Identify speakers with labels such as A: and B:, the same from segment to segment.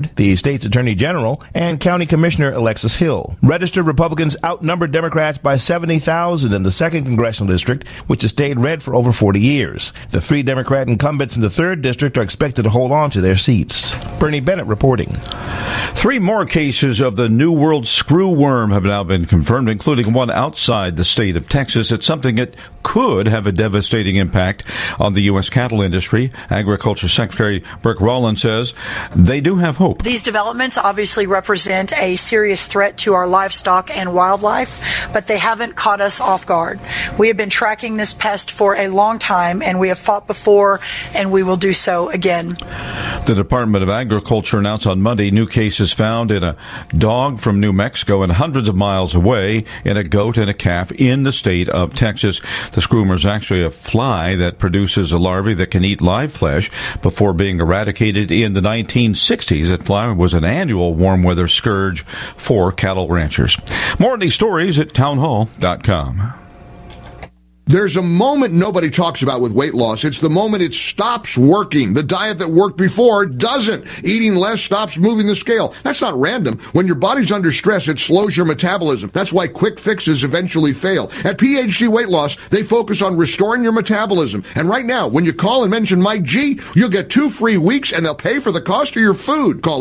A: the state's attorney general, and county commissioner Alexis Hill. Registered Republicans outnumbered Democrats by 70,000 in the 2nd congressional district, which has stayed red for over 40 years. The 3 Democrat incumbents in the 3rd district are expected to hold on to their seats. Bernie Bennett reporting.
B: 3 more cases of the New World screwworm have now been confirmed, including one outside the state of Texas. It's something that could have a devastating impact on the U.S. cattle industry. Agriculture Secretary Burke Rollins says they do have hope.
C: These developments obviously represent a serious threat to our livestock and wildlife, but they haven't caught us off guard. We have been tracking this pest for a long time, and we have fought before, and we will do so again.
B: The Department of Agriculture announced on Monday new cases found in a dog from New Mexico and hundreds of miles away in a goat and a calf in the state of Texas. The screwworm is actually a fly that produces a larvae that can eat live flesh. Before being eradicated in the 1960s, that fly was an annual warm weather scourge for cattle ranchers. More on these stories at townhall.com.
D: There's a moment nobody talks about with weight loss. It's the moment it stops working. The diet that worked before doesn't. Eating less stops moving the scale. That's not random. When your body's under stress, it slows your metabolism. That's why quick fixes eventually fail. At PhD Weight Loss, they focus on restoring your metabolism. And right now, when you call and mention Mike G, you'll get 2 free weeks and they'll pay for the cost of your food. Call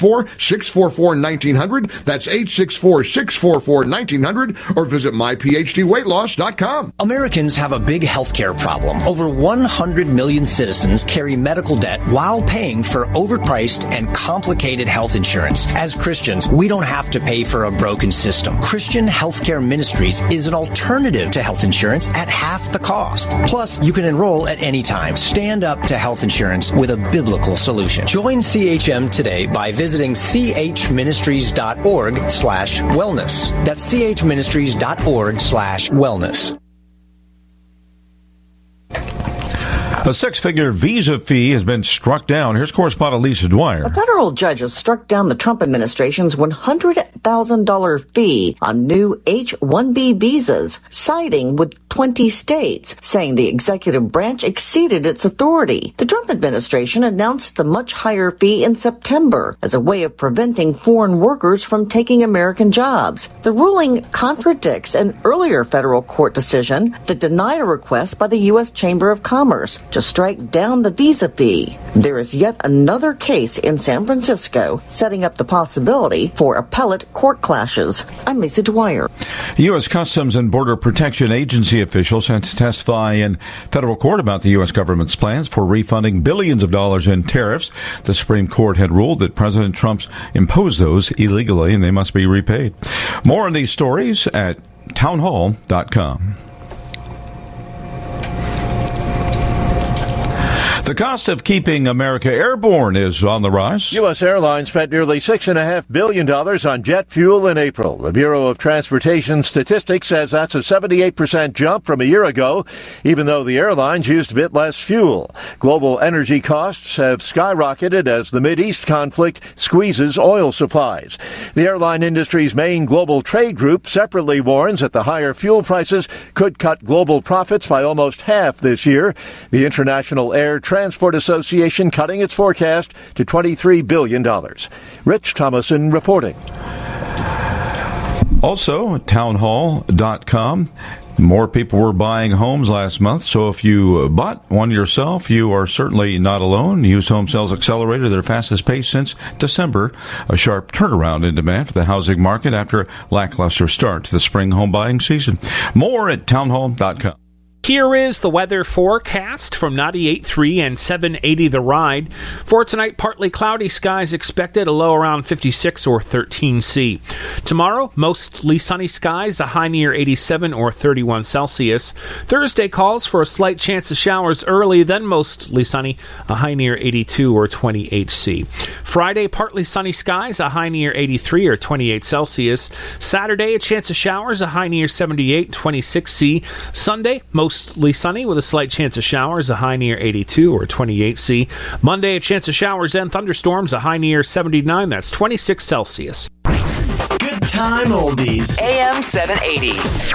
D: 864-644-1900. That's 864-644-1900 or visit myphdweightloss.com.
E: Americans have a big healthcare problem. Over 100 million citizens carry medical debt while paying for overpriced and complicated health insurance. As Christians, we don't have to pay for a broken system. Christian Healthcare Ministries is an alternative to health insurance at half the cost. Plus, you can enroll at any time. Stand up to health insurance with a biblical solution. Join CHM today by visiting chministries.org/wellness. That's chministries.org/wellness.
B: A 6-figure visa fee has been struck down. Here's correspondent Lisa Dwyer.
F: A federal judge has struck down the Trump administration's $100,000 fee on new H-1B visas, siding with 20 states, saying the executive branch exceeded its authority. The Trump administration announced the much higher fee in September as a way of preventing foreign workers from taking American jobs. The ruling contradicts an earlier federal court decision that denied a request by the U.S. Chamber of Commerce to strike down the visa fee. There is yet another case in San Francisco setting up the possibility for appellate court clashes. I'm Lisa Dwyer.
B: U.S. Customs and Border Protection Agency officials had to testify in federal court about the U.S. government's plans for refunding billions of dollars in tariffs. The Supreme Court had ruled that President Trump imposed those illegally and they must be repaid. More on these stories at townhall.com. The cost of keeping America airborne is on the rise.
G: U.S. Airlines spent nearly $6.5 billion on jet fuel in April. The Bureau of Transportation Statistics says that's a 78% jump from a year ago, even though the airlines used a bit less fuel. Global energy costs have skyrocketed as the Mideast conflict squeezes oil supplies. The airline industry's main global trade group separately warns that the higher fuel prices could cut global profits by almost half this year. The International Air Transport Association cutting its forecast to $23 billion. Rich Thomason reporting.
B: Also, townhall.com. More people were buying homes last month, so if you bought one yourself, you are certainly not alone. Used home sales accelerated their fastest pace since December, a sharp turnaround in demand for the housing market after a lackluster start to the spring home buying season. More at townhall.com.
H: Here is the weather forecast from 98.3 and 780 The Ride. For tonight, partly cloudy skies expected, a low around 56 or 13C. Tomorrow, mostly sunny skies, a high near 87 or 31 Celsius. Thursday calls for a slight chance of showers early, then mostly sunny, a high near 82 or 28C. Friday, partly sunny skies, a high near 83 or 28 Celsius. Saturday, a chance of showers, a high near 78, 26C. Sunday, mostly sunny with a slight chance of showers, a high near 82 or 28C. Monday, a chance of showers and thunderstorms, a high near 79, that's 26 Celsius.
I: Good time oldies.
J: AM 780.